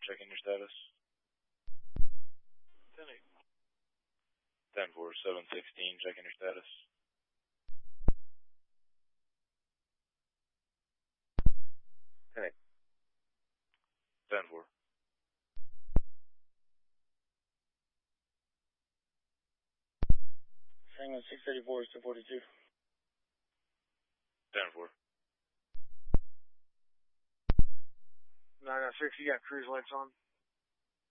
checking your status. 10-8. 10-4, 716, checking your status. 10-8. 10-4. Franklin 634 is 242. 10-4. 996, you got cruise lights on?